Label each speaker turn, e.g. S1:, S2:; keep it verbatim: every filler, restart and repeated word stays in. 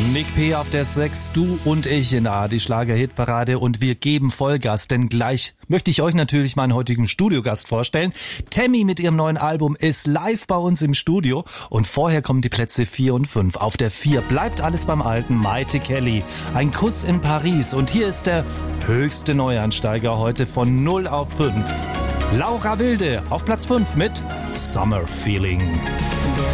S1: Nick P. auf der sechs, du und ich in der A R D Schlager-Hitparade und wir geben Vollgas, denn gleich möchte ich euch natürlich meinen heutigen Studiogast vorstellen. Tammy mit ihrem neuen Album ist live bei uns im Studio und vorher kommen die Plätze vier und fünf. Auf der vier bleibt alles beim Alten, Maite Kelly, ein Kuss in Paris und hier ist der höchste Neuansteiger heute von null auf fünf. Laura Wilde auf Platz fünf mit Summer Feeling.